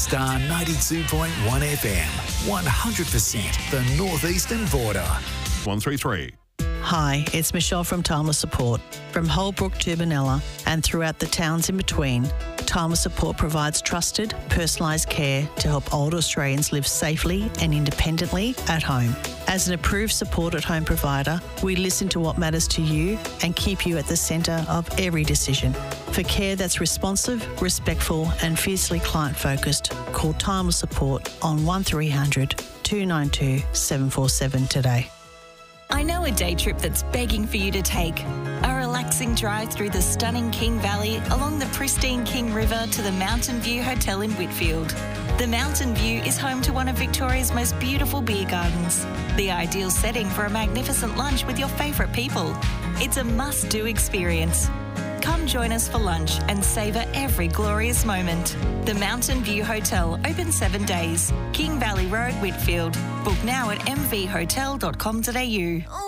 Star 92.1 FM, 100% the northeastern border. 133. Hi, it's Michelle from Timeless Support. From Holbrook to Benalla and throughout the towns in between, Timeless Support provides trusted, personalised care to help older Australians live safely and independently at home. As an approved support at home provider, we listen to what matters to you and keep you at the centre of every decision. For care that's responsive, respectful and fiercely client-focused, call Timeless Support on 1300 292 747 today. I know a day trip that's begging for you to take. A relaxing drive through the stunning King Valley, along the pristine King River to the Mountain View Hotel in Whitfield. The Mountain View is home to one of Victoria's most beautiful beer gardens. The ideal setting for a magnificent lunch with your favourite people. It's a must-do experience. Come join us for lunch and savour every glorious moment. The Mountain View Hotel, open 7 days. King Valley Road, Whitfield. Book now at mvhotel.com.au.